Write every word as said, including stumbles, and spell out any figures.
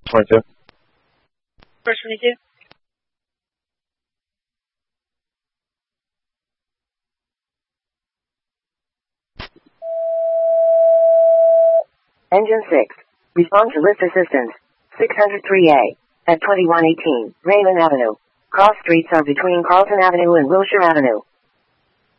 twenty-two. First twenty-two. Engine six. Respond to lift assistance. six hundred three A. At twenty-one eighteen, Raymond Avenue. Cross streets are between Carlton Avenue and Wilshire Avenue.